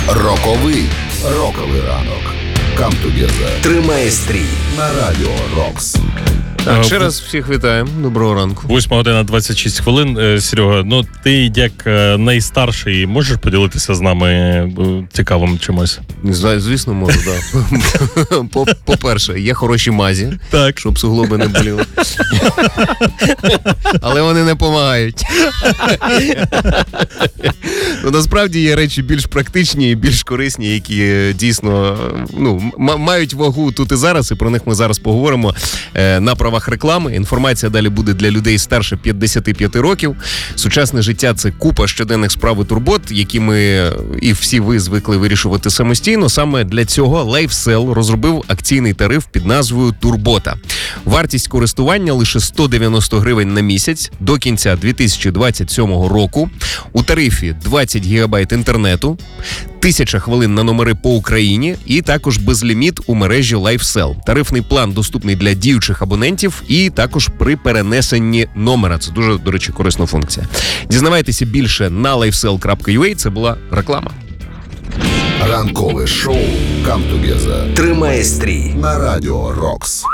Роковий ранок. Come together. Тримає стрій На радіо Рокс. Так, ще раз всіх вітаємо. Доброго ранку. 8:26. Серега, ти як найстарший можеш поділитися з нами цікавим чимось? Звісно, можу, так. По-перше, є хороші мазі, так, щоб суглоби не боліли. Але вони не допомагають. Насправді є речі більш практичні і більш корисні, які дійсно мають вагу тут і зараз, і про них ми зараз поговоримо на правах реклами. Інформація далі буде для людей старше 55 років. Сучасне життя – це купа щоденних справ і турбот, які ми і всі ви звикли вирішувати самостійно. Саме для цього LifeSell розробив акційний тариф під назвою «Турбота». Вартість користування лише 190 гривень на місяць до кінця 2027 року. У тарифі 20 гігабайт інтернету, 1000 хвилин на номери по Україні і також безліміт у мережі LifeSell. Тарифний план доступний для діючих абонентів і також при перенесенні номера. Це дуже, до речі, корисна функція. Дізнавайтеся більше на lifesell.ua. Це була реклама. Ранкове шоу Come together. Тримає стрій На радіо Рокс.